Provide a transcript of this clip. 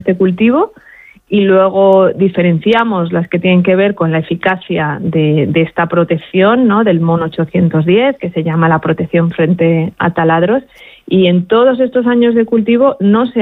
este cultivo y luego diferenciamos las que tienen que ver con la eficacia de esta protección, ¿no?, del MON 810, que se llama la protección frente a taladros, y en todos estos años de cultivo no se